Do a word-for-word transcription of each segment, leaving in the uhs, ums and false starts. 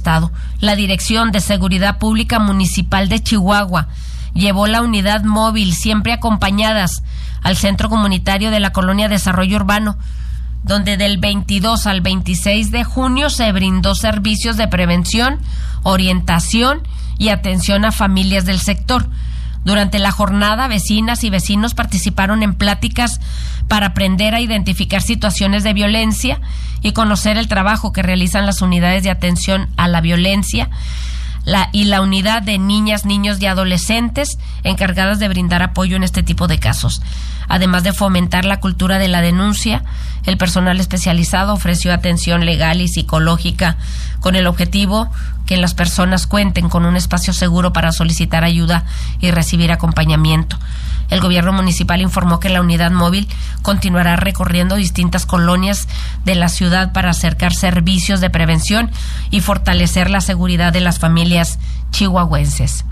estado. La Dirección de Seguridad Pública Municipal de Chihuahua llevó la unidad móvil, siempre acompañadas, al Centro Comunitario de la Colonia Desarrollo Urbano, donde del veintidós al veintiséis de junio se brindó servicios de prevención, orientación y atención a familias del sector. Durante la jornada, vecinas y vecinos participaron en pláticas para aprender a identificar situaciones de violencia y conocer el trabajo que realizan las unidades de atención a la violencia la, y la unidad de niñas, niños y adolescentes encargadas de brindar apoyo en este tipo de casos. Además de fomentar la cultura de la denuncia, el personal especializado ofreció atención legal y psicológica con el objetivo que las personas cuenten con un espacio seguro para solicitar ayuda y recibir acompañamiento. El gobierno municipal informó que la unidad móvil continuará recorriendo distintas colonias de la ciudad para acercar servicios de prevención y fortalecer la seguridad de las familias chihuahuenses.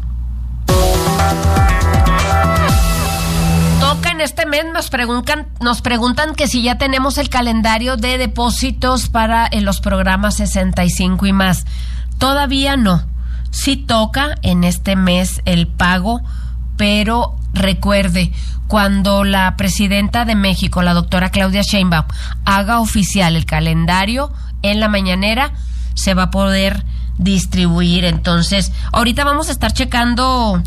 Toca en este mes, nos preguntan, nos preguntan que si ya tenemos el calendario de depósitos para en los programas sesenta y cinco y más. Todavía no. Sí toca en este mes el pago, pero recuerde, cuando la presidenta de México, la doctora Claudia Sheinbaum, haga oficial el calendario en la mañanera, se va a poder distribuir. Entonces, ahorita vamos a estar checando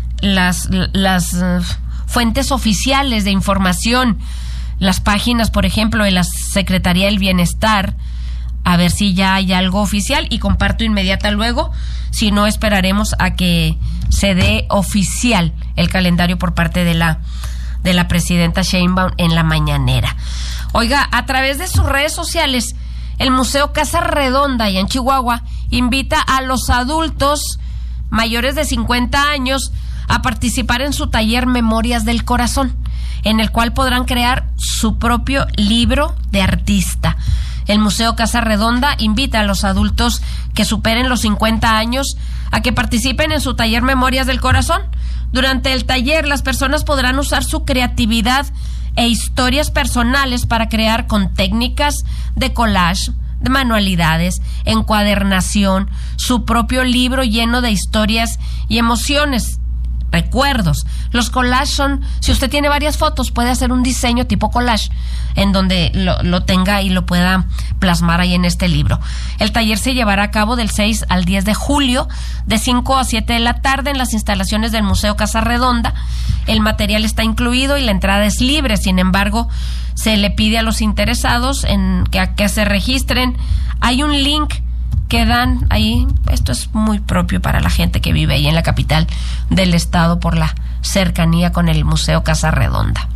las las uh, fuentes oficiales de información, las páginas, por ejemplo, de la Secretaría del Bienestar, a ver si ya hay algo oficial y comparto inmediata luego. Si no, esperaremos a que se dé oficial el calendario por parte de la de la presidenta Sheinbaum en la mañanera. Oiga, a través de sus redes sociales, el Museo Casa Redonda, allá en Chihuahua, invita a los adultos mayores de cincuenta años a participar en su taller Memorias del Corazón, en el cual podrán crear su propio libro de artista. El Museo Casa Redonda invita a los adultos que superen los cincuenta años a que participen en su taller Memorias del Corazón. Durante el taller, las personas podrán usar su creatividad e historias personales para crear con técnicas de collage, de manualidades, encuadernación, su propio libro lleno de historias y emociones, recuerdos. Los collages son, si usted tiene varias fotos, puede hacer un diseño tipo collage en donde lo, lo tenga y lo pueda plasmar ahí en este libro. El taller se llevará a cabo del seis al diez de julio, de cinco a siete de la tarde, en las instalaciones del Museo Casa Redonda. El material está incluido y la entrada es libre. Sin embargo, se le pide a los interesados en que, a que se registren. Hay un link que dan ahí. Esto es muy propio para la gente que vive ahí en la capital del estado por la cercanía con el Museo Casa Redonda.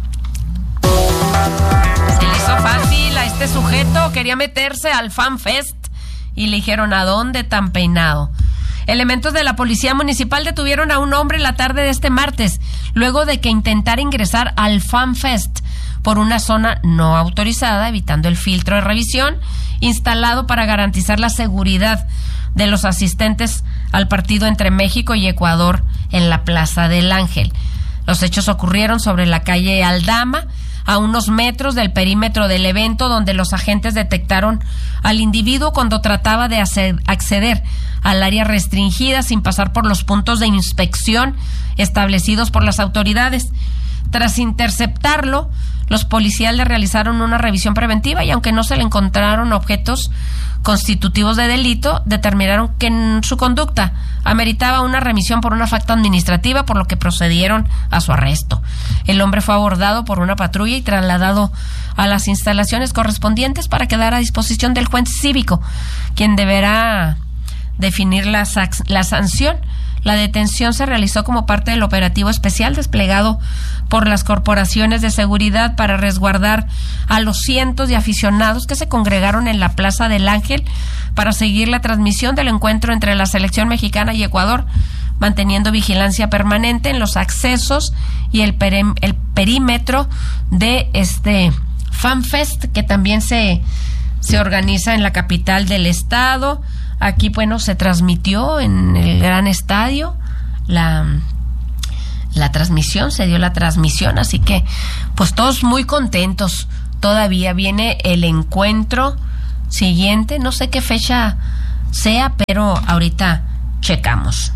Se le hizo fácil a este sujeto, quería meterse al Fan Fest y le dijeron: ¿a dónde tan peinado? Elementos de la Policía Municipal detuvieron a un hombre la tarde de este martes, luego de que intentara ingresar al Fan Fest por una zona no autorizada, evitando el filtro de revisión instalado para garantizar la seguridad de los asistentes al partido entre México y Ecuador en la Plaza del Ángel. Los hechos ocurrieron sobre la calle Aldama, a unos metros del perímetro del evento, donde los agentes detectaron al individuo cuando trataba de acceder al área restringida sin pasar por los puntos de inspección establecidos por las autoridades. Tras interceptarlo, los policías le realizaron una revisión preventiva y, aunque no se le encontraron objetos constitutivos de delito, determinaron que en su conducta ameritaba una remisión por una falta administrativa, por lo que procedieron a su arresto. El hombre fue abordado por una patrulla y trasladado a las instalaciones correspondientes para quedar a disposición del juez cívico, quien deberá definir la, la sanción. La detención se realizó como parte del operativo especial desplegado por las corporaciones de seguridad para resguardar a los cientos de aficionados que se congregaron en la Plaza del Ángel para seguir la transmisión del encuentro entre la selección mexicana y Ecuador, manteniendo vigilancia permanente en los accesos y el, perim- el perímetro de este Fan Fest, que también se, se organiza en la capital del estado. Aquí, bueno, se transmitió en el gran estadio la, la transmisión, se dio la transmisión, así que pues todos muy contentos. Todavía viene el encuentro siguiente, no sé qué fecha sea, pero ahorita checamos.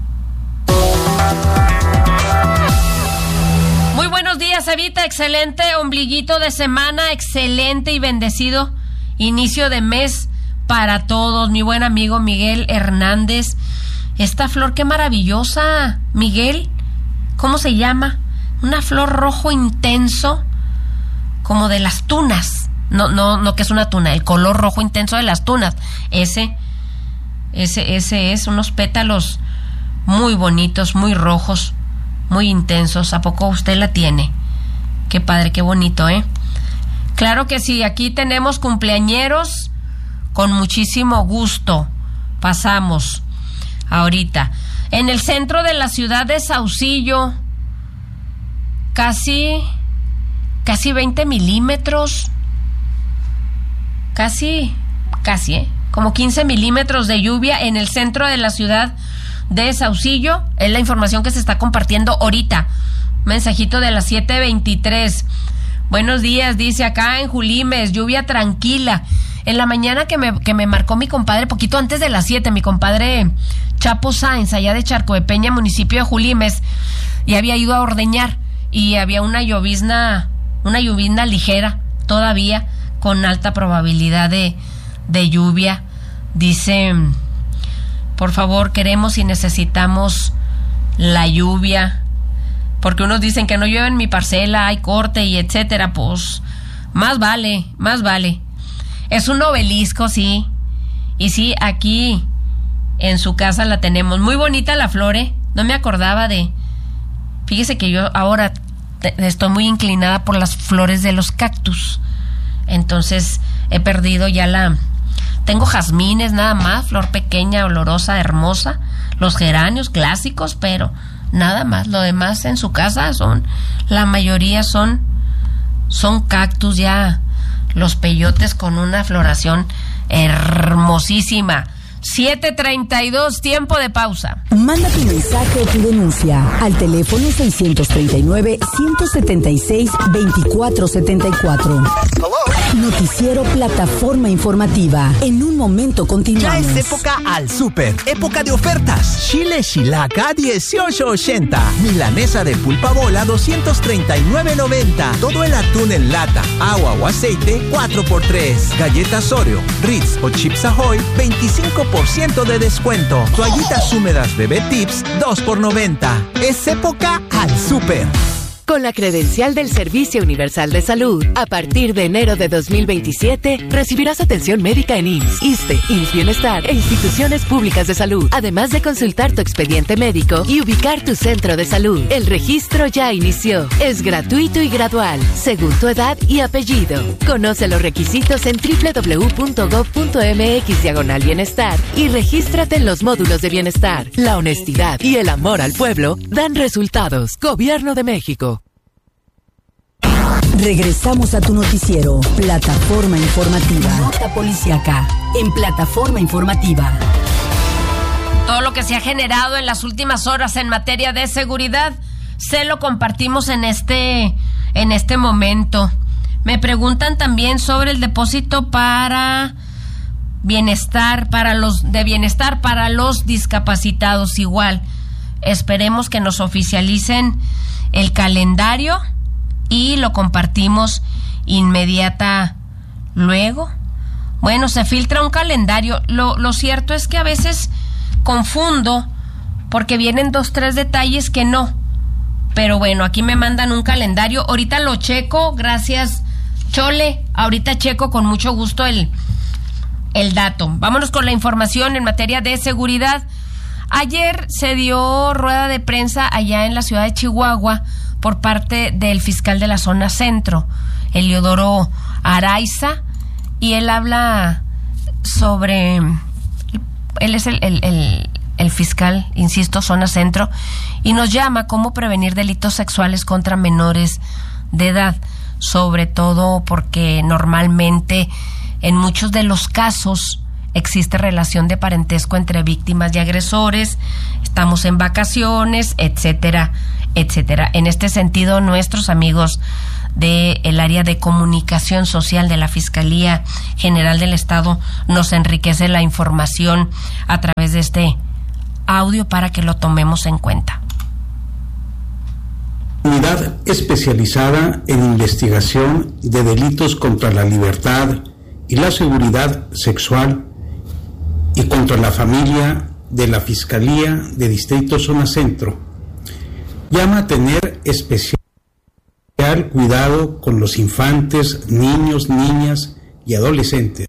Muy buenos días, Evita. Excelente ombliguito de semana, excelente y bendecido inicio de mes para todos. Mi buen amigo Miguel Hernández. Esta flor, qué maravillosa, Miguel. ¿Cómo se llama? Una flor rojo intenso, como de las tunas. No, no, no que es una tuna, el color rojo intenso de las tunas. Ese, ese, ese es unos pétalos muy bonitos, muy rojos, muy intensos. ¿A poco usted la tiene? Qué padre, qué bonito, ¿eh? Claro que sí, aquí tenemos cumpleañeros con muchísimo gusto. Pasamos ahorita. En el centro de la ciudad de Saucillo, casi, casi veinte milímetros. Casi, casi, ¿eh? Como quince milímetros de lluvia en el centro de la ciudad de Saucillo. Es la información que se está compartiendo ahorita. Mensajito de las siete veintitrés. Buenos días, dice acá en Julimes, lluvia tranquila. En la mañana que me, que me marcó mi compadre, poquito antes de las siete, mi compadre Chapo Sáenz, allá de Charco de Peña, municipio de Julimes, y había ido a ordeñar, y había una llovizna, una llovizna ligera todavía, con alta probabilidad de, de lluvia. Dice, por favor, queremos y necesitamos la lluvia, porque unos dicen que no llueve en mi parcela, hay corte y etcétera. Pues más vale, más vale. Es un obelisco, sí, y sí, aquí en su casa la tenemos. Muy bonita la flor, ¿eh? No me acordaba de... Fíjese que yo ahora estoy muy inclinada por las flores de los cactus. Entonces he perdido ya la... Tengo jazmines nada más, flor pequeña, olorosa, hermosa. Los geranios clásicos, pero nada más. Lo demás en su casa son... La mayoría son... Son cactus ya. Los peyotes con una floración hermosísima. siete treinta y dos, tiempo de pausa. Manda tu mensaje o tu denuncia al teléfono seiscientos treinta y nueve, ciento setenta y seis, veinticuatro setenta y cuatro. Noticiero Plataforma Informativa. En un momento continuamos. Ya es época al súper. Época de ofertas. Chile Shilaca dieciocho ochenta. Milanesa de pulpa bola doscientos treinta y nueve noventa. Todo el atún en lata, agua o aceite cuatro por tres. Galletas Oreo, Ritz o Chips Ahoy veinticinco por ciento de descuento. Toallitas húmedas Bebé Tips dos por noventa. Es época al súper. Con la credencial del Servicio Universal de Salud, a partir de enero de dos mil veintisiete, recibirás atención médica en I M S S, ISSSTE, I M S S Bienestar e instituciones públicas de salud, además de consultar tu expediente médico y ubicar tu centro de salud. El registro ya inició. Es gratuito y gradual, según tu edad y apellido. Conoce los requisitos en doble u doble u doble u punto gob punto eme equis diagonal bienestar y regístrate en los módulos de bienestar. La honestidad y el amor al pueblo dan resultados. Gobierno de México. Regresamos a tu noticiero, Plataforma Informativa. Nota policíaca en Plataforma Informativa. Todo lo que se ha generado en las últimas horas en materia de seguridad se lo compartimos en este, en este momento. Me preguntan también sobre el depósito para bienestar, para los de bienestar para los discapacitados. Igual, esperemos que nos oficialicen el calendario y lo compartimos inmediata luego. Bueno, se filtra un calendario. Lo, lo cierto es que a veces confundo porque vienen dos, tres detalles que no. Pero bueno, aquí me mandan un calendario. Ahorita lo checo, gracias Chole. Ahorita checo con mucho gusto el, el dato. Vámonos con la información en materia de seguridad. Ayer se dio rueda de prensa allá en la ciudad de Chihuahua por parte del fiscal de la zona centro, Eliodoro Araiza, y él habla sobre, él es el, el, el, el fiscal, insisto, zona centro, y nos llama cómo prevenir delitos sexuales contra menores de edad, sobre todo porque normalmente en muchos de los casos existe relación de parentesco entre víctimas y agresores, estamos en vacaciones, etcétera, etcétera. En este sentido, nuestros amigos del área de comunicación social de la Fiscalía General del Estado nos enriquece la información a través de este audio para que lo tomemos en cuenta. Unidad especializada en investigación de delitos contra la libertad y la seguridad sexual y contra la familia de la Fiscalía de Distrito Zona Centro llama a tener especial cuidado con los infantes, niños, niñas y adolescentes,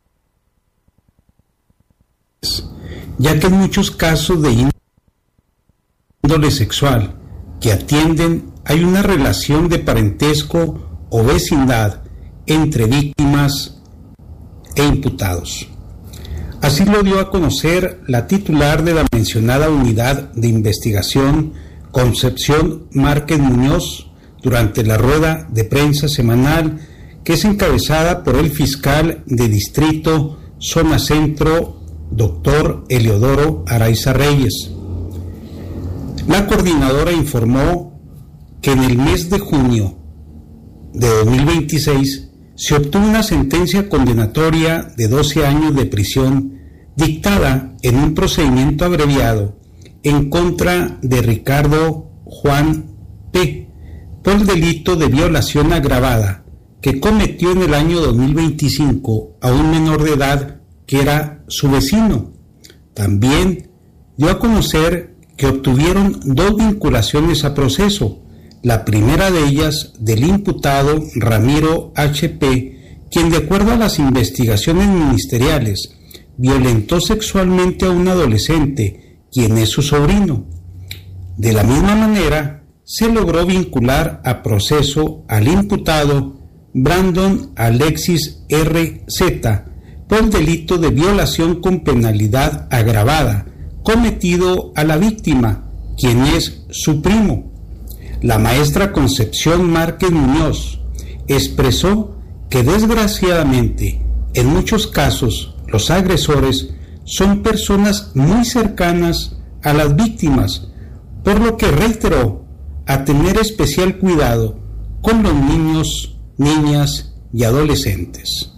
ya que en muchos casos de índole sexual que atienden hay una relación de parentesco o vecindad entre víctimas e imputados. Así lo dio a conocer la titular de la mencionada unidad de investigación, Concepción Márquez Muñoz, durante la rueda de prensa semanal que es encabezada por el fiscal de Distrito Zona Centro, doctor Eliodoro Araiza Reyes. La coordinadora informó que en el mes de junio de dos mil veintiséis se obtuvo una sentencia condenatoria de doce años de prisión dictada en un procedimiento abreviado en contra de Ricardo Juan P. por el delito de violación agravada que cometió en el año dos mil veinticinco a un menor de edad que era su vecino. También dio a conocer que obtuvieron dos vinculaciones a proceso, la primera de ellas del imputado Ramiro H P, quien de acuerdo a las investigaciones ministeriales violentó sexualmente a un adolescente, quien es su sobrino. De la misma manera, se logró vincular a proceso al imputado Brandon Alexis R Z por el delito de violación con penalidad agravada cometido a la víctima, quien es su primo. La maestra Concepción Márquez Muñoz expresó que desgraciadamente en muchos casos los agresores son personas muy cercanas a las víctimas, por lo que reiteró a tener especial cuidado con los niños, niñas y adolescentes.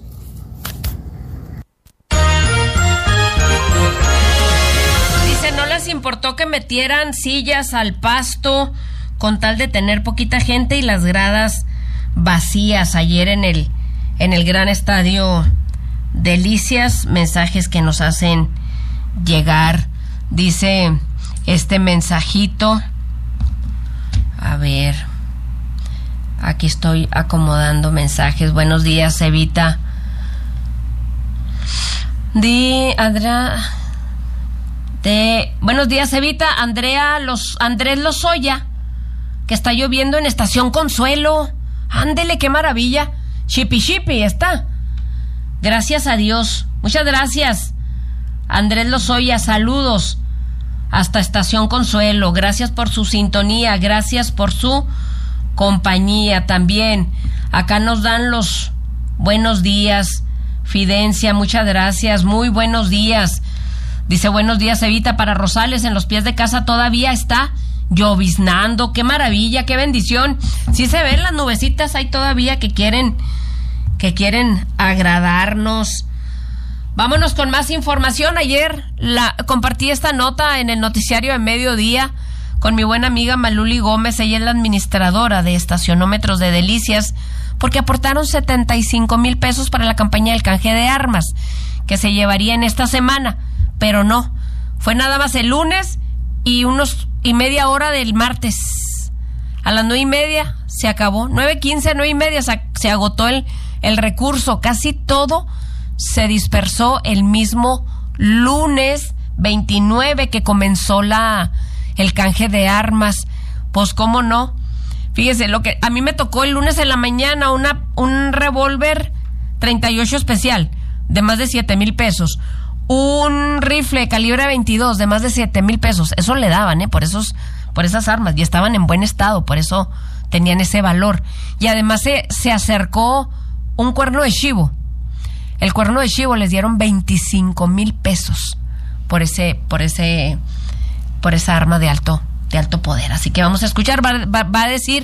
Dice, no les importó que metieran sillas al pasto con tal de tener poquita gente y las gradas vacías ayer en el, en el gran estadio Delicias. Mensajes que nos hacen llegar. Dice este mensajito, a ver, aquí estoy acomodando mensajes. Buenos días, Evita. Di Andrea de buenos días, Evita. Andrea los Andrés Lozoya, que está lloviendo en Estación Consuelo. Ándele, qué maravilla. Shipi shipi está. Gracias a Dios. Muchas gracias, Andrés Lozoya. Saludos hasta Estación Consuelo. Gracias por su sintonía. Gracias por su compañía también. Acá nos dan los buenos días. Fidencia, muchas gracias. Muy buenos días. Dice, buenos días, Evita. Para Rosales, en los pies de casa todavía está lloviznando. Qué maravilla, qué bendición. Sí se ven las nubecitas ahí todavía que quieren, que quieren agradarnos. Vámonos con más información. Ayer la compartí esta nota en el noticiario de mediodía con mi buena amiga Maluli Gómez. Ella es la administradora de estacionómetros de Delicias, porque aportaron setenta y cinco mil pesos para la campaña del canje de armas que se llevaría en esta semana, pero no, fue nada más el lunes y unos y media hora del martes. A las nueve y media se acabó, nueve quince, nueve y media se, se agotó el, el recurso. Casi todo se dispersó el mismo lunes veintinueve que comenzó la el canje de armas. Pues cómo no. Fíjese, lo que a mí me tocó el lunes en la mañana, una un revólver treinta y ocho especial de más de siete mil pesos, un rifle calibre veintidós de más de siete mil pesos. Eso le daban, ¿eh? Por esos, por esas armas, y estaban en buen estado, por eso tenían ese valor. Y además se, se acercó un cuerno de chivo. El cuerno de chivo les dieron veinticinco mil pesos por ese, por ese, por esa arma de alto, de alto poder. Así que vamos a escuchar, va, va, va a decir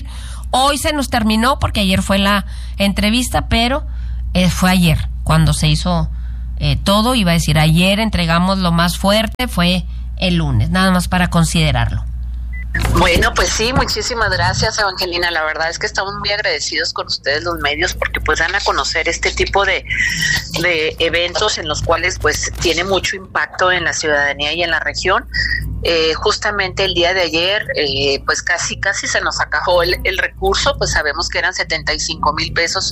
Hoy se nos terminó porque ayer fue la entrevista, pero eh, fue ayer cuando se hizo eh, todo. Iba a decir ayer entregamos lo más fuerte, fue el lunes, nada más para considerarlo. Bueno, pues sí, muchísimas gracias, Evangelina. La verdad es que estamos muy agradecidos con ustedes los medios porque pues dan a conocer este tipo de, de eventos en los cuales pues tiene mucho impacto en la ciudadanía y en la región. Eh, justamente el día de ayer eh, pues casi casi se nos acabó el, el recurso, pues sabemos que eran setenta y cinco mil pesos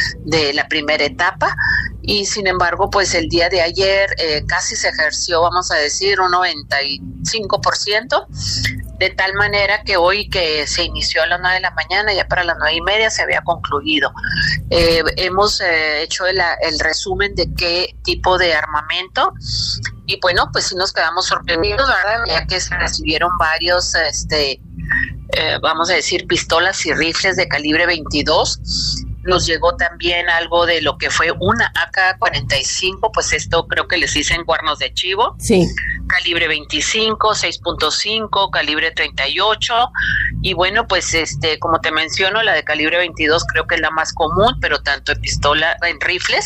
de la primera etapa y sin embargo pues el día de ayer eh, casi se ejerció, vamos a decir, un noventa y cinco por ciento, de tal manera que hoy que se inició a las nueve de la mañana, ya para las nueve y media se había concluido. Eh, hemos eh, hecho el, el resumen de qué tipo de armamento y bueno, pues sí nos quedamos sorprendidos, ¿verdad? Ya que se recibieron varios, este, eh, vamos a decir, pistolas y rifles de calibre veintidós. Nos llegó también algo de lo que fue una A K cuarenta y cinco, pues esto creo que les dicen cuernos de chivo. Sí. Calibre veinticinco, seis punto cinco, calibre treinta y ocho. Y bueno, pues este, como te menciono, la de calibre veintidós creo que es la más común, pero tanto en pistola, en rifles.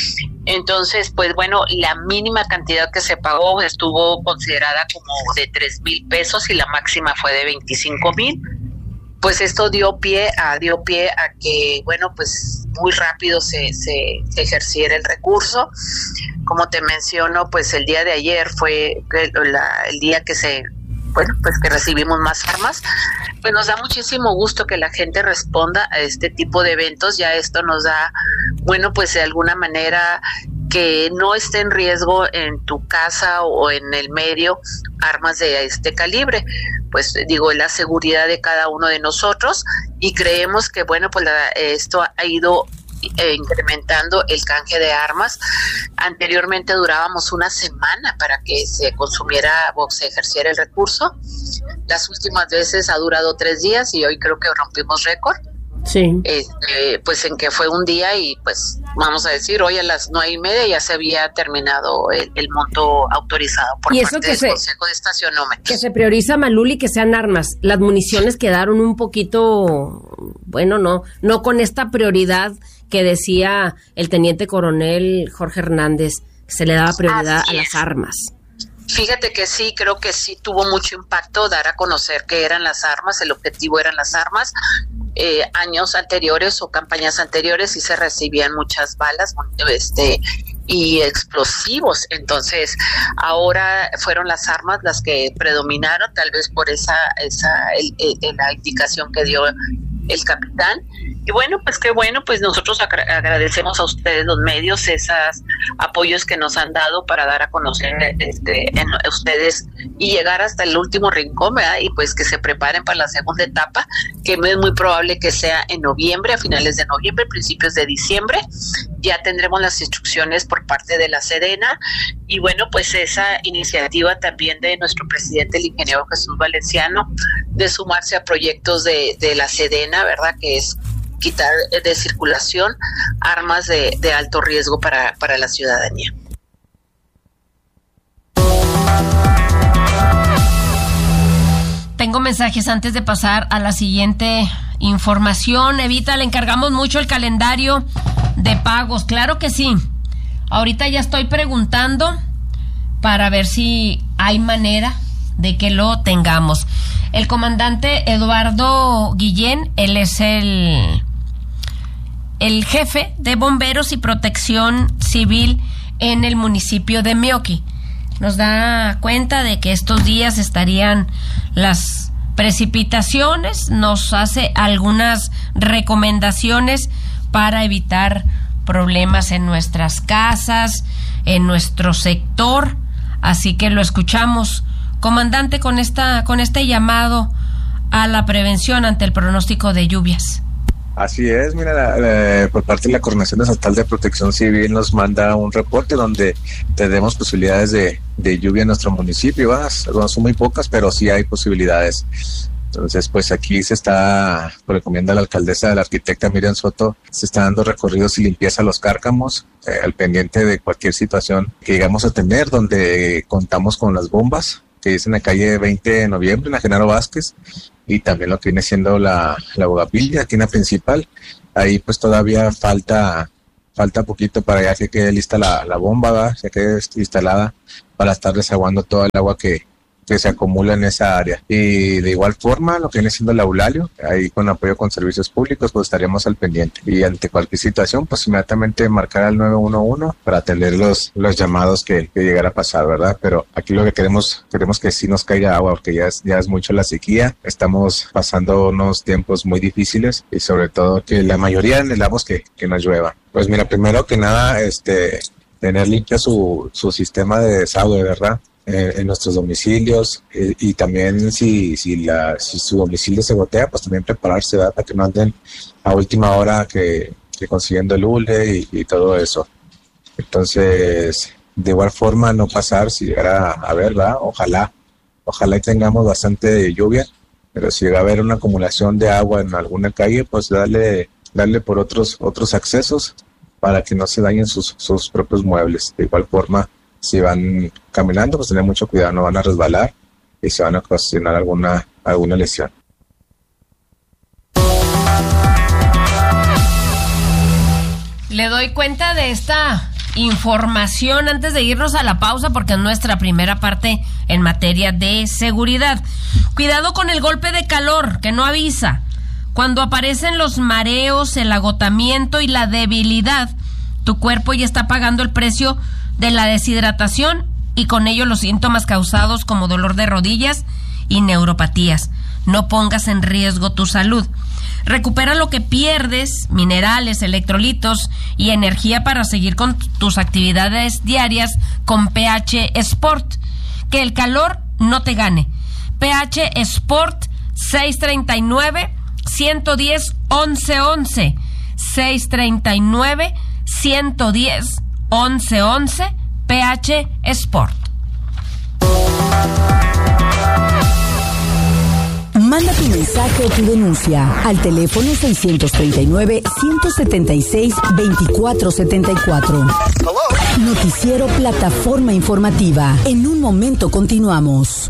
Entonces, pues bueno, la mínima cantidad que se pagó estuvo considerada como de tres mil pesos y la máxima fue de veinticinco mil. Pues esto dio pie a dio pie a que, bueno, pues muy rápido se, se, se ejerciera el recurso. Como te menciono, pues el día de ayer fue el, la, el día que se, bueno, pues que recibimos más armas. Pues nos da muchísimo gusto que la gente responda a este tipo de eventos. Ya esto nos da, bueno, pues de alguna manera que no esté en riesgo en tu casa o en el medio armas de este calibre. Pues digo, la seguridad de cada uno de nosotros y creemos que, bueno, pues la, esto ha ido eh, incrementando el canje de armas. Anteriormente durábamos una semana para que se consumiera o se ejerciera el recurso. Las últimas veces ha durado tres días y hoy creo que rompimos récord. Sí. Este, pues en que fue un día y pues vamos a decir hoy a las nueve y media ya se había terminado el, el monto autorizado por y parte eso que del se, Consejo de Estacionómetros. Que se prioriza, Maluli, que sean armas. Las municiones quedaron un poquito, bueno, no, no con esta prioridad que decía el teniente coronel Jorge Hernández, que se le daba prioridad Así a las es. armas. Fíjate que sí, creo que sí tuvo mucho impacto dar a conocer qué eran las armas, el objetivo eran las armas. Eh, años anteriores o campañas anteriores sí se recibían muchas balas este y explosivos, entonces ahora fueron las armas las que predominaron, tal vez por esa esa el, el, la indicación que dio el capitán. Y bueno, pues qué bueno, pues nosotros agra- agradecemos a ustedes los medios esos apoyos que nos han dado para dar a conocer este en ustedes y llegar hasta el último rincón, ¿verdad? Y pues que se preparen para la segunda etapa, que es muy probable que sea en noviembre, a finales de noviembre, principios de diciembre. Ya tendremos las instrucciones por parte de la Sedena y bueno, pues esa iniciativa también de nuestro presidente, el ingeniero Jesús Valenciano, de sumarse a proyectos de, de la Sedena, ¿verdad? Que es quitar de circulación armas de, de alto riesgo para, para la ciudadanía. Tengo mensajes antes de pasar a la siguiente información. Evita, le encargamos mucho el calendario de pagos. Claro que sí. Ahorita ya estoy preguntando para ver si hay manera de que lo tengamos. El comandante Eduardo Guillén, él es el, el jefe de bomberos y protección civil en el municipio de Meoqui. Nos da cuenta de que estos días estarían las precipitaciones, nos hace algunas recomendaciones para evitar problemas en nuestras casas, en nuestro sector, así que lo escuchamos, comandante, con esta, con este llamado a la prevención ante el pronóstico de lluvias. Así es, mira, la, la, por parte de la Coordinación Estatal de Protección Civil nos manda un reporte donde tenemos posibilidades de, de lluvia en nuestro municipio, ¿va? Son muy pocas, pero sí hay posibilidades. Entonces, pues aquí se está, por recomienda la alcaldesa de la arquitecta Miriam Soto, se está dando recorridos y limpieza a los cárcamos, eh, al pendiente de cualquier situación que llegamos a tener, donde contamos con las bombas que es en la calle veinte de noviembre, en la Genaro Vázquez, y también lo que viene siendo la, la Bogapilla, aquí en la principal. Ahí pues todavía falta falta poquito para ya que quede lista la, la bomba, ¿verdad? Ya quede instalada para estar desaguando todo el agua que, que se acumula en esa área. Y de igual forma, lo que viene siendo la Eulalio, ahí con apoyo con servicios públicos, pues estaríamos al pendiente. Y ante cualquier situación, pues inmediatamente marcar al nueve uno uno para atender los, los llamados que, que llegara a pasar, ¿verdad? Pero aquí lo que queremos, queremos que sí nos caiga agua, porque ya es, ya es mucho la sequía. Estamos pasando unos tiempos muy difíciles y sobre todo que la mayoría anhelamos que, que nos llueva. Pues mira, primero que nada, este, tener limpio su, su sistema de desagüe, ¿verdad? En, en nuestros domicilios, eh, y también si, si, la, si su domicilio se gotea, pues también prepararse, ¿verdad? Para que no anden a última hora que, que consiguiendo el hule y, y todo eso. Entonces, de igual forma no pasar si llegara a ver, ¿verdad? Ojalá, ojalá y tengamos bastante lluvia, pero si llega a haber una acumulación de agua en alguna calle, pues darle, darle por otros, otros accesos para que no se dañen sus, sus propios muebles. De igual forma, si van caminando, pues tener mucho cuidado, no van a resbalar y se van a ocasionar alguna, alguna lesión. Le doy cuenta de esta información antes de irnos a la pausa, porque es nuestra primera parte en materia de seguridad. Cuidado con el golpe de calor, que no avisa. Cuando aparecen los mareos, el agotamiento y la debilidad, tu cuerpo ya está pagando el precio de la deshidratación y con ello los síntomas causados como dolor de rodillas y neuropatías. No pongas en riesgo tu salud. Recupera lo que pierdes, minerales, electrolitos y energía para seguir con tus actividades diarias con P H Sport. Que el calor no te gane. P H Sport seis treinta y nueve, ciento diez, once once. seis treinta y nueve, ciento diez, once once, P H Sport. Manda tu mensaje o tu denuncia al teléfono seiscientos treinta y nueve, ciento setenta y seis, veinticuatro setenta y cuatro. Noticiero Plataforma Informativa. En un momento continuamos.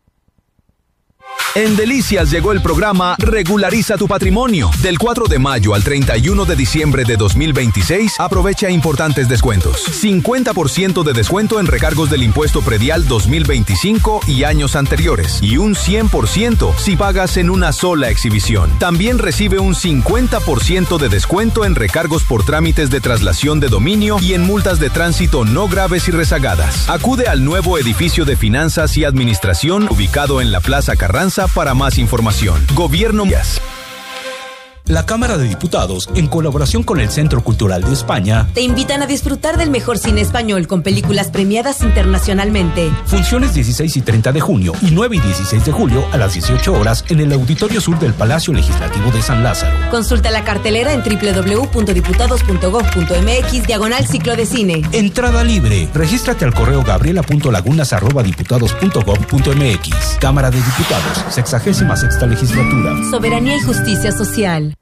En Delicias llegó el programa Regulariza tu Patrimonio. Del cuatro de mayo al treinta y uno de diciembre de dos mil veintiséis, aprovecha importantes descuentos. cincuenta por ciento de descuento en recargos del impuesto predial dos mil veinticinco y años anteriores. Y un cien por ciento si pagas en una sola exhibición. También recibe un cincuenta por ciento de descuento en recargos por trámites de traslación de dominio y en multas de tránsito no graves y rezagadas. Acude al nuevo edificio de finanzas y administración ubicado en la Plaza Carranza para más información. Gobierno. La Cámara de Diputados, en colaboración con el Centro Cultural de España, te invitan a disfrutar del mejor cine español con películas premiadas internacionalmente. Funciones dieciséis y treinta de junio y nueve y dieciséis de julio a las dieciocho horas en el Auditorio Sur del Palacio Legislativo de San Lázaro. Consulta la cartelera en doble u doble u doble u punto diputados punto gob punto eme equis diagonal ciclo de cine. Entrada libre. Regístrate al correo gabriela punto lagunas arroba diputados punto gob punto eme equis. Cámara de Diputados, sexagésima sexta legislatura. Soberanía y justicia social.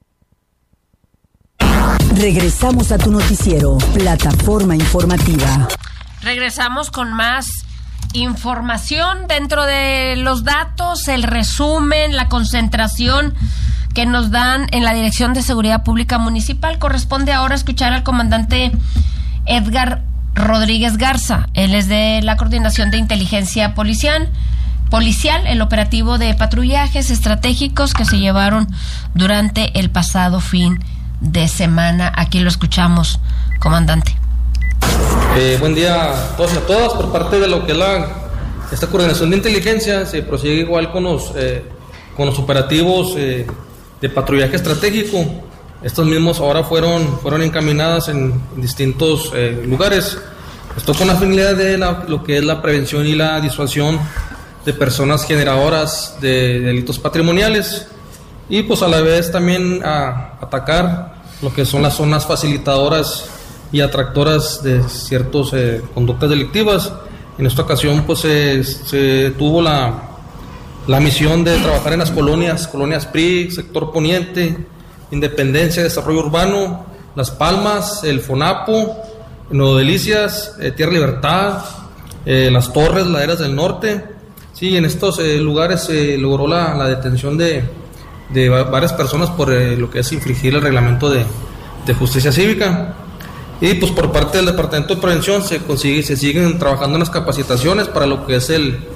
Regresamos a tu noticiero, Plataforma Informativa. Regresamos con más información dentro de los datos, el resumen, la concentración que nos dan en la Dirección de Seguridad Pública Municipal. Corresponde ahora escuchar al comandante Edgar Rodríguez Garza. Él es de la Coordinación de Inteligencia Policial, policial, el operativo de patrullajes estratégicos que se llevaron durante el pasado fin de semana. Aquí lo escuchamos, comandante. Eh, buen día a todos y a todas. Por parte de lo que es la esta coordinación de inteligencia, se prosigue igual con los eh, con los operativos eh, de patrullaje estratégico. Estos mismos ahora fueron fueron encaminadas en distintos eh, lugares. Esto con la finalidad de la, lo que es la prevención y la disuasión de personas generadoras de delitos patrimoniales. Y pues a la vez también a atacar lo que son las zonas facilitadoras y atractoras de ciertas eh, conductas delictivas. En esta ocasión pues eh, se tuvo la, la misión de trabajar en las colonias, colonias P R I, sector poniente, Independencia, Desarrollo Urbano, Las Palmas, el FONAPO, Nuevo Delicias, eh, Tierra Libertad, eh, Las Torres, Laderas del Norte. Sí, en estos eh, lugares se eh, logró la, la detención de, de varias personas por eh, lo que es infringir el reglamento de, de justicia cívica. Y pues por parte del Departamento de Prevención se consigue, se siguen trabajando en las capacitaciones para lo que es el,